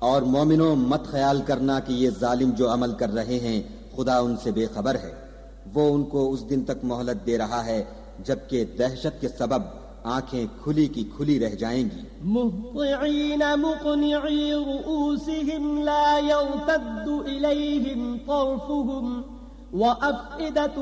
और मोमिनों मत ख्याल करना कि ये जालिम जो अमल कर रहे हैं खुदा उनसे बेखबर है। वो उनको उस दिन तक मोहलत दे रहा है जबकि दहशत के सबब आंखें खुली की खुली रह जाएंगी। मुहतिईन मुक़निई रुऊसिहिम ला यर्तद्दु इलैहिम तर्फुहुम व अफ़इदतुहुम